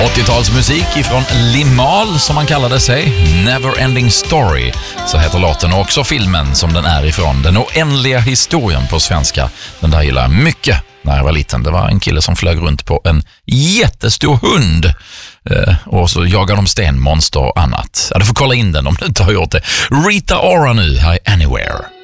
80-talsmusik ifrån Limahl som man kallade sig. Never Ending Story, så heter låten, och också filmen som den är ifrån. Den oändliga historien på svenska. Den där gillar jag mycket när jag var liten. Det var en kille som flög runt på en jättestor hund och så jagade de stenmonster och annat. Ja, du får kolla in den om du inte har gjort det. Rita Ora nu, här är Anywhere.